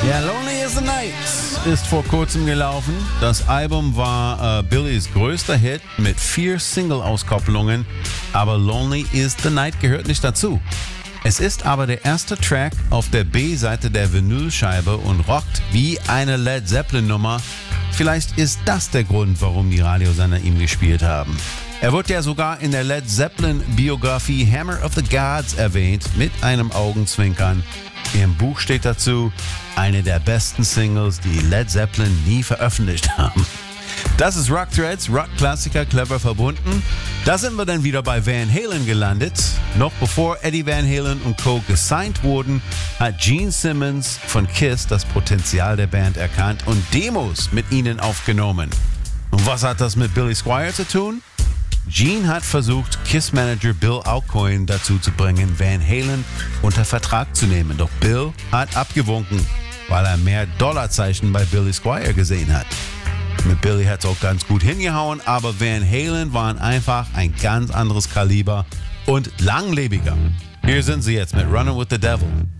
Ja, Lonely is the Night ist vor kurzem gelaufen. Das Album war Billys größter Hit mit 4 Single-Auskopplungen, aber Lonely is the Night gehört nicht dazu. Es ist aber der erste Track auf der B-Seite der Vinylscheibe und rockt wie eine Led Zeppelin-Nummer. Vielleicht ist das der Grund, warum die Radiosender ihm gespielt haben. Er wird ja sogar in der Led Zeppelin-Biografie Hammer of the Gods erwähnt, mit einem Augenzwinkern. Im Buch steht dazu, eine der besten Singles, die Led Zeppelin nie veröffentlicht haben. Das ist Rock Threads, Rock-Klassiker clever verbunden. Da sind wir dann wieder bei Van Halen gelandet. Noch bevor Eddie Van Halen und Co. gesigned wurden, hat Gene Simmons von Kiss das Potenzial der Band erkannt und Demos mit ihnen aufgenommen. Und was hat das mit Billy Squier zu tun? Gene hat versucht, Kiss-Manager Bill Aucoin dazu zu bringen, Van Halen unter Vertrag zu nehmen. Doch Bill hat abgewunken, weil er mehr Dollarzeichen bei Billy Squier gesehen hat. Mit Billy hat es auch ganz gut hingehauen, aber Van Halen waren einfach ein ganz anderes Kaliber und langlebiger. Hier sind sie jetzt mit Running with the Devil.